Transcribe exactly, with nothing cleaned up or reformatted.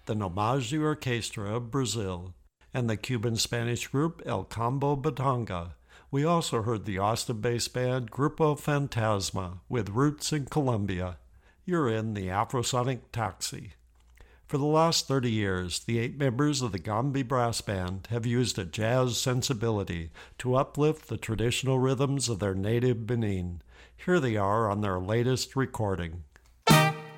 the Nomaju Orquestra of Brazil, and the Cuban-Spanish group El Combo Batanga. We also heard the Austin-based band Grupo Fantasma with roots in Colombia. You're in the Afrosonic Taxi. For the last thirty years, the eight members of the Gambi Brass Band have used a jazz sensibility to uplift the traditional rhythms of their native Benin. Here they are on their latest recording.